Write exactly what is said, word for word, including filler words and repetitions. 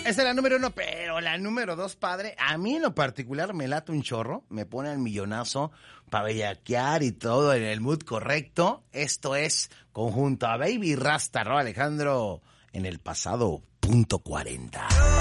Esa es la número uno, pero la número dos, padre, a mí en lo particular me late un chorro, me pone el millonazo para bellaquear y todo en el mood correcto. Esto es conjunto a Baby Rasta, ¿no, Alejandro? En el pasado, punto cuarenta.